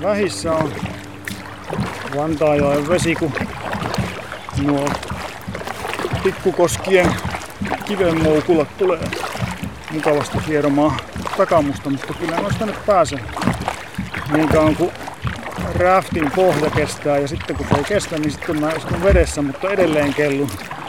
Lähissä on Vantaajoen vesi, kun nuo pikkukoskien kivenmoukulat tulee mukavasti hieromaan takamusta, mutta kyllä noista nyt pääsee. Niin kauan kun raftin pohja kestää ja sitten kun se ei kestä, niin sitten mä istun vedessä, mutta edelleen kellun.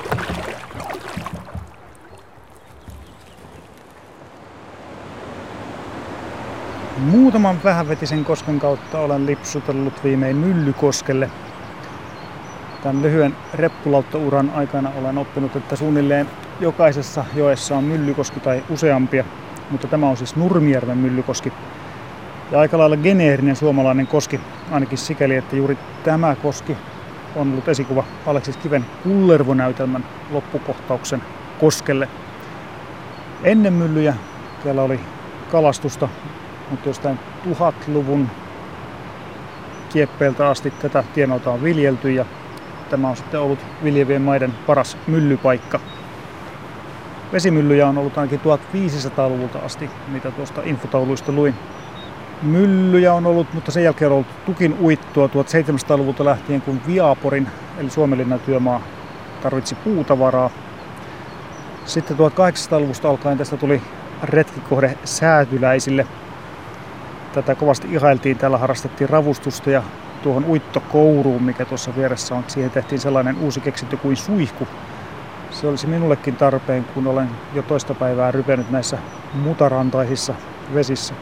Muutaman vähävetisen kosken kautta olen lipsutellut viimein Myllykoskelle. Tämän lyhyen reppulauttauran aikana olen oppinut, että suunnilleen jokaisessa joessa on myllykoski tai useampia, mutta tämä on siis Nurmijärven myllykoski. Ja aika lailla geneerinen suomalainen koski, ainakin sikäli, että juuri tämä koski on ollut esikuva Aleksis Kiven Kullervo-näytelmän loppukohtauksen koskelle. Ennen myllyjä täällä oli kalastusta, mutta jostain 1000-luvun kieppeiltä asti tätä tienouta on viljelty ja tämä on sitten ollut viljevien maiden paras myllypaikka. Vesimyllyjä on ollut ainakin 1500-luvulta asti, mitä tuosta infotauluista luin. Myllyjä on ollut, mutta sen jälkeen on ollut tukin uittoa 1700-luvulta lähtien, kun Viaporin eli Suomenlinnan työmaa tarvitsi puutavaraa. Sitten 1800-luvusta alkaen tästä tuli retkikohde säätyläisille. Tätä kovasti ihailtiin, täällä harrastettiin ravustusta ja tuohon uittokouruun, mikä tuossa vieressä on, siihen tehtiin sellainen uusi keksintö kuin suihku. Se olisi minullekin tarpeen, kun olen jo toista päivää rypenyt näissä mutarantaisissa vesissä.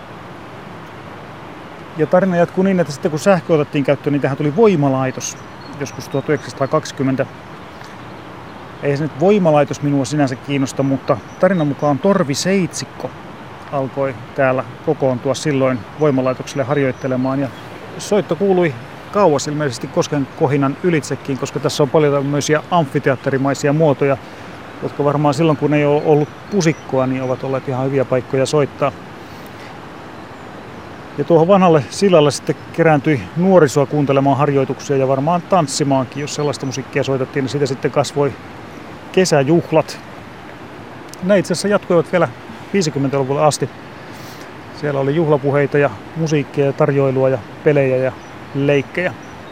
Ja tarina jatkuu niin, että sitten kun sähkö otettiin käyttöön, niin tähän tuli voimalaitos joskus 1920. Ei se nyt voimalaitos minua sinänsä kiinnosta, mutta tarinan mukaan torviseitsikko alkoi täällä kokoontua silloin voimalaitokselle harjoittelemaan. Ja soitto kuului kauas ilmeisesti Kosken kohinan ylitsekin, koska tässä on paljon tämmöisiä amfiteatterimaisia muotoja, jotka varmaan silloin kun ei ole ollut pusikkoa, niin ovat olleet ihan hyviä paikkoja soittaa. Ja tuohon vanhalle sillalle sitten kerääntyi nuorisoa kuuntelemaan harjoituksia ja varmaan tanssimaankin, jos sellaista musiikkia soitettiin, niin siitä sitten kasvoi kesäjuhlat. Ne itse asiassa jatkuivat vielä 50-luvulle asti. Siellä oli juhlapuheita ja musiikkia ja tarjoilua ja pelejä ja leikkejä.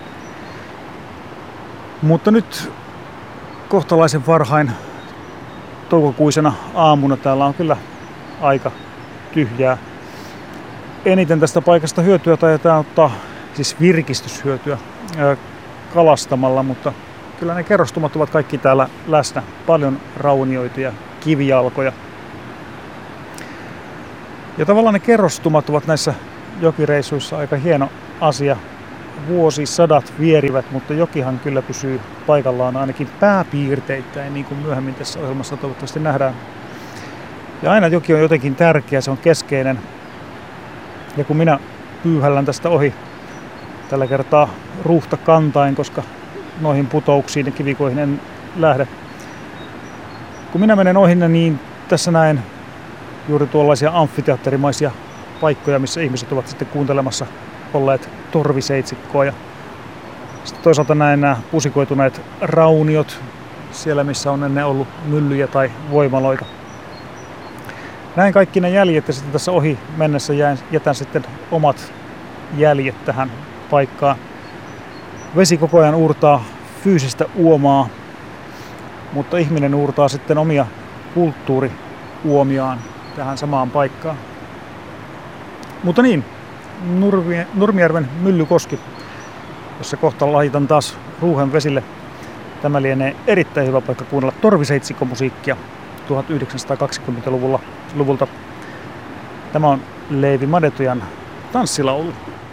Mutta nyt kohtalaisen varhain toukokuisena aamuna täällä on kyllä aika tyhjää. Eniten tästä paikasta hyötyä taitaa ottaa, siis virkistyshyötyä kalastamalla, mutta kyllä ne kerrostumat ovat kaikki täällä läsnä. Paljon raunioita ja kivijalkoja. Ja tavallaan ne kerrostumat ovat näissä jokireissuissa aika hieno asia. Vuosisadat vierivät, mutta jokihan kyllä pysyy paikallaan ainakin pääpiirteittäin, niin kuin myöhemmin tässä ohjelmassa toivottavasti nähdään. Ja aina joki on jotenkin tärkeä, se on keskeinen. Ja kun minä pyyhällän tästä ohi tällä kertaa ruuhta kantain, koska noihin putouksiin ja kivikoihin en lähde. Kun minä menen ohi, niin tässä näen juuri tuollaisia amfiteatterimaisia paikkoja, missä ihmiset ovat sitten kuuntelemassa olleet torviseitsikkoa. Ja sitten toisaalta näen nämä pusikoituneet rauniot siellä, missä on ennen ollut myllyjä tai voimaloita. Näin kaikki ne jäljet ja sitten tässä ohi mennessä jätän sitten omat jäljet tähän paikkaan. Vesi koko ajan uurtaa fyysistä uomaa, mutta ihminen uurtaa sitten omia kulttuuriuomiaan tähän samaan paikkaan. Mutta niin, Nurmijärven Myllykoski, jossa kohta lahitan taas ruuhen vesille. Tämä lienee erittäin hyvä paikka kuunnella torviseitsikkomusiikkia 1920-luvulta. Tämä on Leevi Madetojan tanssilaulu.